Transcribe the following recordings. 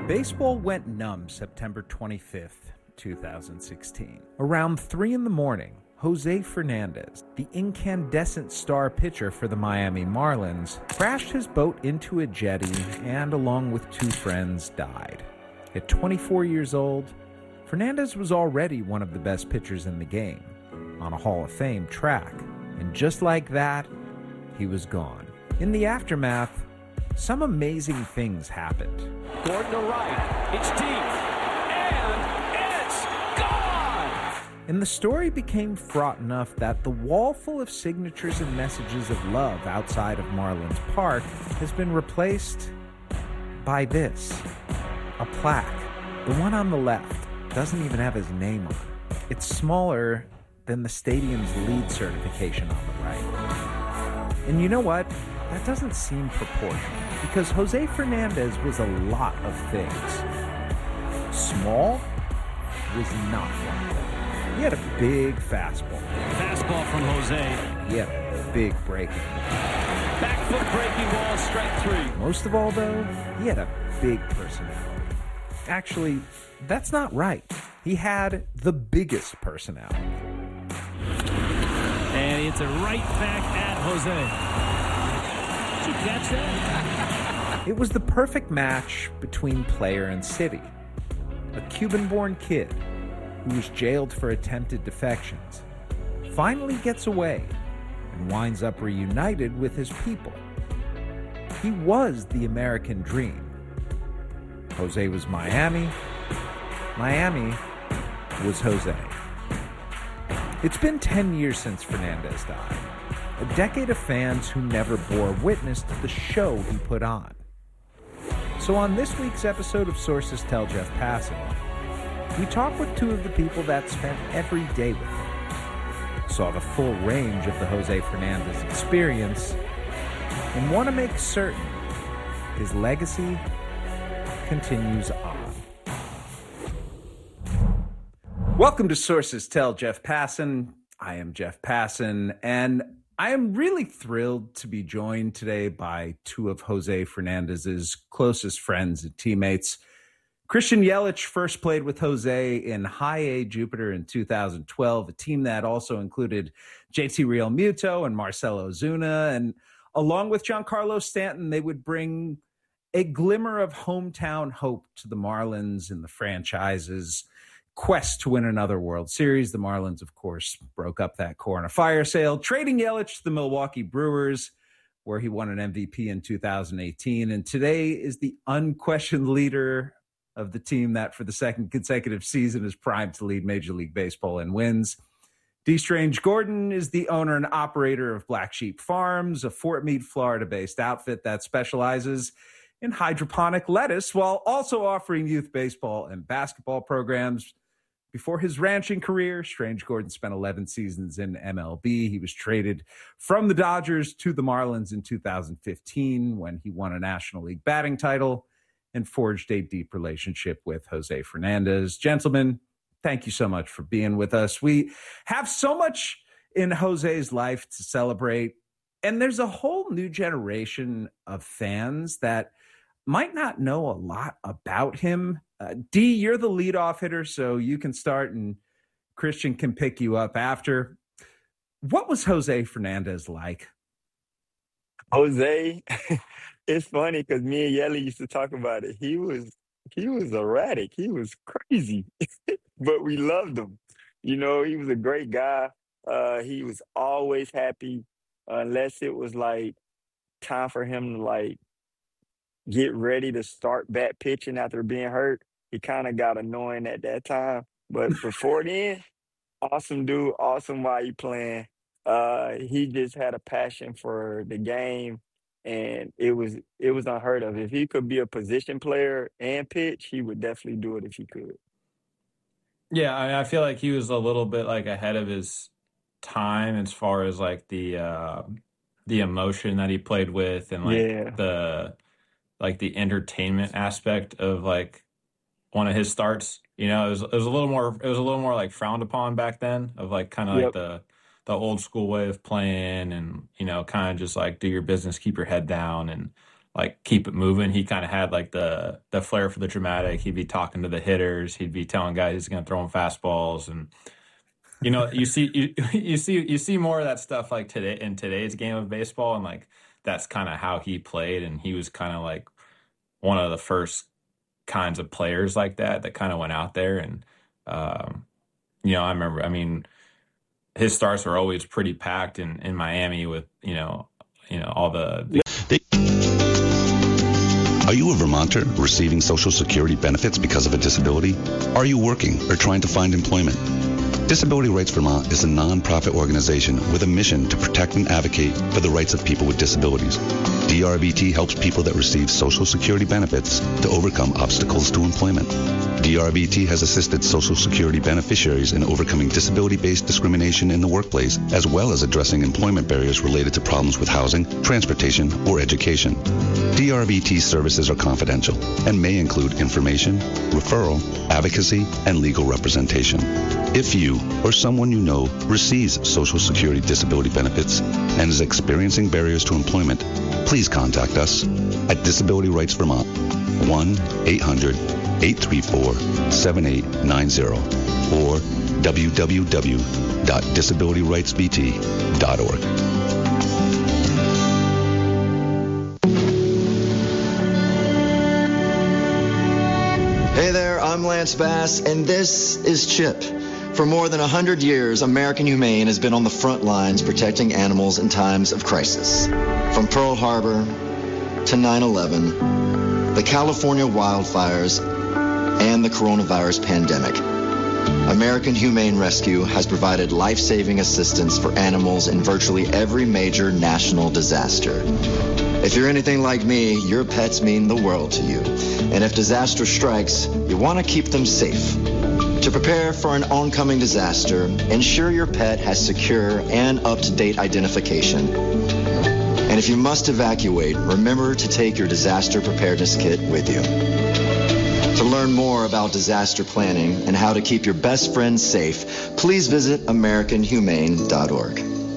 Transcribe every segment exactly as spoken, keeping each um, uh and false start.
Baseball went numb September twenty-fifth, two thousand sixteen. Around three in the morning, Jose Fernandez, the incandescent star pitcher for the Miami Marlins, crashed his boat into a jetty and, along with two friends, died. At twenty-four years old, Fernandez was already one of the best pitchers in the game, on a Hall of Fame track, and just like that, he was gone. In the aftermath, some amazing things happened. Gordon to right, it's deep, and it's gone! And the story became fraught enough that the wall full of signatures and messages of love outside of Marlins Park has been replaced by this. A plaque. The one on the left doesn't even have his name on it. It's smaller than the stadium's LEED certification on the right. And you know what? That doesn't seem proportional, because Jose Fernandez was a lot of things. Small was not one of them. He had a big fastball. Fastball from Jose. He had a big breaking ball. Back foot breaking ball, strike three. Most of all, though, he had a big personality. Actually, that's not right. He had the biggest personality. And it's a right back at Jose. Did you catch that? It was the perfect match between player and city. A Cuban-born kid who was jailed for attempted defections finally gets away and winds up reunited with his people. He was the American dream. Jose was Miami. Miami was Jose. It's been ten years since Fernandez died. A decade of fans who never bore witness to the show he put on. So on this week's episode of Sources Tell Jeff Passan, we talk with two of the people that spent every day with him, saw the full range of the Jose Fernandez experience, and want to make certain his legacy continues on. Welcome to Sources Tell Jeff Passan. I am Jeff Passan, and I am really thrilled to be joined today by two of Jose Fernandez's closest friends and teammates. Christian Yelich first played with Jose in High A Jupiter in two thousand twelve, a team that also included J T Realmuto and Marcell Ozuna. And along with Giancarlo Stanton, they would bring a glimmer of hometown hope to the Marlins and the franchise's quest to win another World Series. The Marlins, of course, broke up that core in a fire sale, trading Yelich to the Milwaukee Brewers, where he won an M V P in two thousand eighteen. And today is the unquestioned leader of the team that for the second consecutive season is primed to lead Major League Baseball in wins. D. Strange Gordon is the owner and operator of Black Sheep Farms, a Fort Meade, Florida-based outfit that specializes in hydroponic lettuce while also offering youth baseball and basketball programs. Before his ranching career, Strange Gordon spent eleven seasons in M L B. He was traded from the Dodgers to the Marlins in two thousand fifteen when he won a National League batting title and forged a deep relationship with Jose Fernandez. Gentlemen, thank you so much for being with us. We have so much in Jose's life to celebrate, and there's a whole new generation of fans that might not know a lot about him. Uh, D, you're the leadoff hitter, so you can start and Christian can pick you up after. What was Jose Fernandez like? Jose, it's funny because me and Yelly used to talk about it. He was he was erratic. He was crazy, but we loved him. You know, he was a great guy. Uh, he was always happy, uh, unless it was like time for him to like get ready to start bat pitching after being hurt. He kind of got annoying at that time. But before then, awesome dude, awesome while you playing. Uh, he just had a passion for the game, and it was it was unheard of. If he could be a position player and pitch, he would definitely do it if he could. Yeah, I mean, I feel like he was a little bit like ahead of his time as far as like the uh, the emotion that he played with and like Yeah. the like the entertainment aspect of like one of his starts. You know, it was it was a little more it was a little more like frowned upon back then, of like kind of like Yep. the the old school way of playing, and you know, kind of just like do your business, keep your head down, and like keep it moving. He kind of had like the the flair for the dramatic. He'd be talking to the hitters. He'd be telling guys he's going to throw them fastballs, and you know, you see you, you see you see more of that stuff like today in today's game of baseball, and like that's kind of how he played, and he was kind of like one of the first kinds of players like that that kind of went out there, and um, you know, I remember, I mean, his starts were always pretty packed in in Miami with you know you know all the. the Are you a Vermonter receiving Social Security benefits because of a disability? Are you working or trying to find employment? Disability Rights Vermont is a non-profit organization with a mission to protect and advocate for the rights of people with disabilities. D R V T helps people that receive Social Security benefits to overcome obstacles to employment. D R V T has assisted Social Security beneficiaries in overcoming disability-based discrimination in the workplace, as well as addressing employment barriers related to problems with housing, transportation, or education. D R V T services are confidential and may include information, referral, advocacy, and legal representation. If you or someone you know receives Social Security disability benefits and is experiencing barriers to employment, please contact us at Disability Rights Vermont, one eight hundred eight three four seven eight nine zero or w w w dot disability rights v t dot org. Hey there, I'm Lance Bass, and this is CHIP. For more than one hundred years, American Humane has been on the front lines protecting animals in times of crisis. From Pearl Harbor to nine eleven, the California wildfires, and the coronavirus pandemic, American Humane Rescue has provided life-saving assistance for animals in virtually every major national disaster. If you're anything like me, your pets mean the world to you. And if disaster strikes, you want to keep them safe. To prepare for an oncoming disaster, ensure your pet has secure and up-to-date identification. And if you must evacuate, remember to take your disaster preparedness kit with you. To learn more about disaster planning and how to keep your best friends safe, please visit american humane dot org.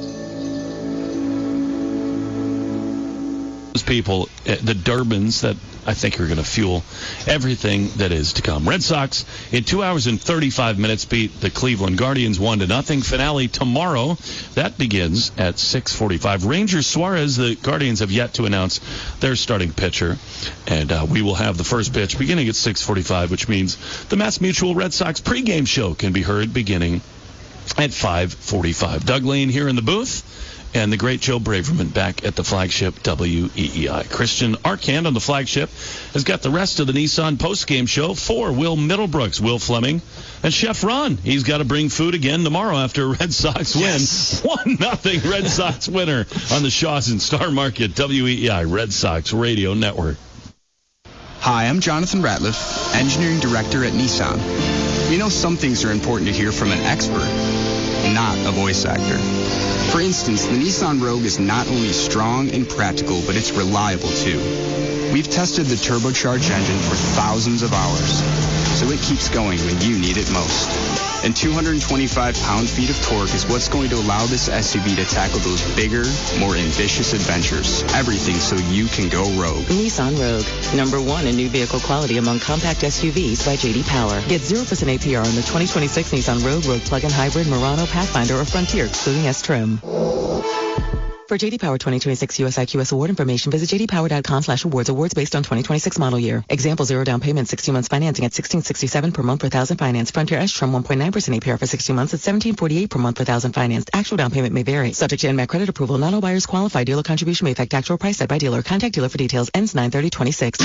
People, the Durbans that I think are going to fuel everything that is to come. Red Sox in two hours and thirty-five minutes beat the Cleveland Guardians one to nothing. Finale tomorrow. That begins at six forty-five. Rangers Suarez, the Guardians have yet to announce their starting pitcher, and uh, we will have the first pitch beginning at six forty-five, which means the Mass Mutual Red Sox pregame show can be heard beginning at five forty-five. Doug Lane here in the booth. And the great Joe Braverman back at the flagship W E E I. Christian Arcand on the flagship has got the rest of the Nissan postgame show for Will Middlebrooks, Will Fleming, and Chef Ron. He's got to bring food again tomorrow after a Red Sox Yes. win. one nothing Red Sox winner on the Shaws and Star Market W E E I Red Sox Radio Network. Hi, I'm Jonathan Ratliff, Engineering Director at Nissan. You know, some things are important to hear from an expert, not a voice actor. For instance, the Nissan Rogue is not only strong and practical, but it's reliable too. We've tested the turbocharged engine for thousands of hours, so it keeps going when you need it most. And two hundred twenty-five pound-feet of torque is what's going to allow this S U V to tackle those bigger, more ambitious adventures. Everything so you can go rogue. Nissan Rogue, number one in new vehicle quality among compact S U Vs by J D Power. Get zero percent A P R on the twenty twenty-six Nissan Rogue, Rogue Plug-in Hybrid, Murano, Pathfinder, or Frontier, excluding S-Trim. For J D Power twenty twenty-six U S I Q S award information, visit j d power dot com slash awards. Awards based on twenty twenty-six model year. Example, zero down payment, sixteen months financing at sixteen sixty-seven per month per thousand finance. Frontier S-Trim, one point nine percent A P R for sixteen months at seventeen forty-eight per month per thousand financed. Actual down payment may vary. Subject to N M A C credit approval. Not all buyers qualify. Dealer contribution may affect actual price set by dealer. Contact dealer for details. Ends nine thirty twenty-six.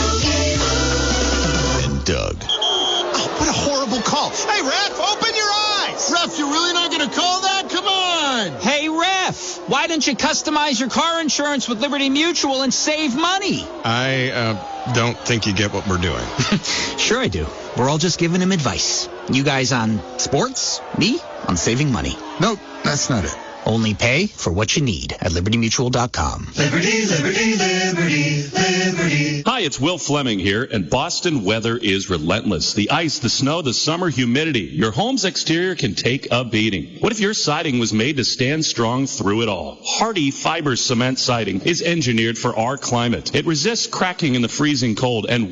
And Doug. Oh, what a horrible call. Hey, Ref, open your eyes. Ref, you're really not going to call that? Come on. Hey, Ref, why don't you customize your car insurance with Liberty Mutual and save money? I uh, don't think you get what we're doing. Sure I do. We're all just giving him advice. You guys on sports, me on saving money. Nope, that's not it. Only pay for what you need at liberty mutual dot com. Liberty, liberty, liberty, liberty. Hi, it's Will Fleming here, and Boston weather is relentless. The ice, the snow, the summer humidity. Your home's exterior can take a beating. What if your siding was made to stand strong through it all? Hardy Fiber Cement Siding is engineered for our climate. It resists cracking in the freezing cold and